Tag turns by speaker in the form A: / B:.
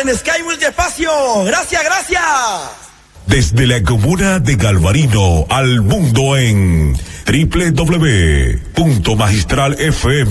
A: en Sky Multiespacio. Gracias, gracias.
B: Desde la comuna de Galvarino al mundo en www.magistralfm